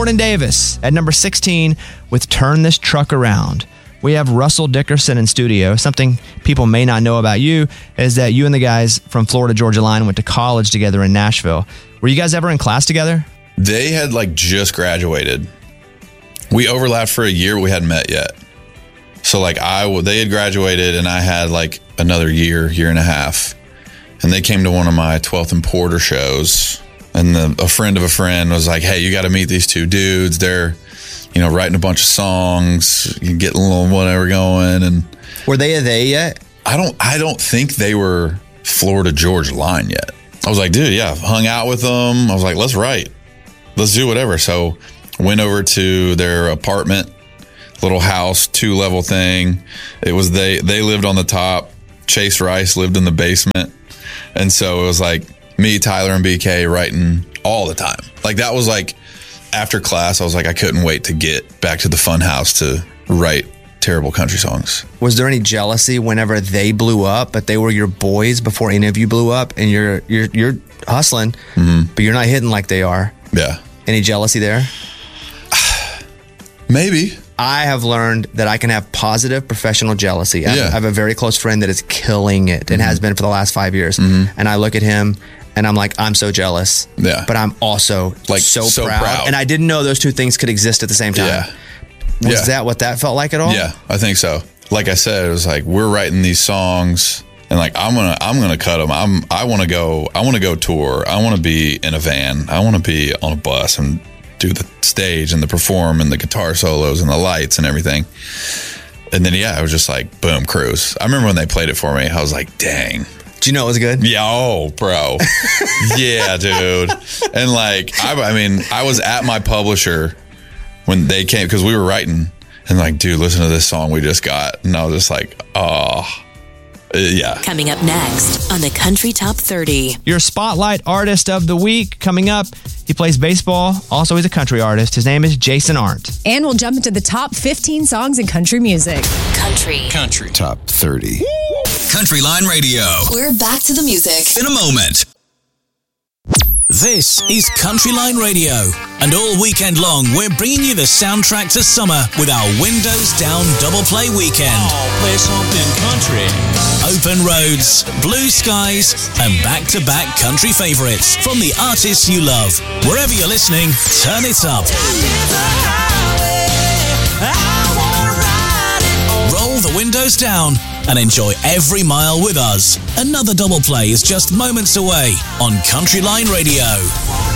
Jordan Davis at number 16 with Turn This Truck Around. We have Russell Dickerson in studio. Something people may not know about you is that you and the guys from Florida Georgia Line went to college together in Nashville. Were you guys ever in class together? They had just graduated. We overlapped for a year, but we hadn't met yet. So they had graduated and I had another year and a half. And they came to one of my 12th and Porter shows. And a friend of a friend was like, hey, you got to meet these two dudes. They're, writing a bunch of songs, getting a little whatever going. And were they yet? I don't think they were Florida Georgia Line yet. I was like, dude, yeah, hung out with them. I was like, let's write. Let's do whatever. So went over to their apartment, little house, 2-level thing. It was they lived on the top. Chase Rice lived in the basement. And so it was me, Tyler, and BK writing all the time. That was after class, I was I couldn't wait to get back to the fun house to write terrible country songs. Was there any jealousy whenever they blew up, but they were your boys before any of you blew up, and you're hustling, but you're not hitting like they are? Yeah. Any jealousy there? Maybe. I have learned that I can have positive professional jealousy. Yeah. I have a very close friend that is killing it and has been for the last 5 years. And I look at him and I'm like, I'm so jealous. Yeah. But I'm also so proud. And I didn't know those two things could exist at the same time. Yeah. Was that what that felt like at all? Yeah, I think so. Like I said, it was we're writing these songs and I'm gonna cut them. I want to go tour. I want to be in a van. I want to be on a bus and do the stage and the perform and the guitar solos and the lights and everything. And then it was just boom, cruise. I remember when they played it for me, I was like, dang. Do you know it was good? Yeah, oh, bro. Yeah, dude. And I was at my publisher when they came, because we were writing, and dude, listen to this song we just got. And I was just oh, yeah. Coming up next on the Country Top 30. Your Spotlight Artist of the Week coming up. He plays baseball. Also, he's a country artist. His name is Jason Arndt. And we'll jump into the top 15 songs in country music. Country Top 30. Country Line Radio. We're back to the music In a moment. This is Country Line Radio, and all weekend long we're bringing you the soundtrack to summer with our Windows Down Double Play Weekend. Play something country. Open roads, blue skies, and back-to-back country favorites from the artists you love. Wherever you're listening, turn it up. Roll the windows down and enjoy every mile with us. Another double play is just moments away on Country Line Radio.